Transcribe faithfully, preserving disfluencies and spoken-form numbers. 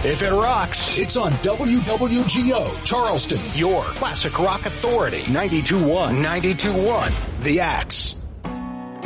If it rocks, it's on W W G O, Charleston, your classic rock authority. ninety-two point one. ninety-two point one. The Axe.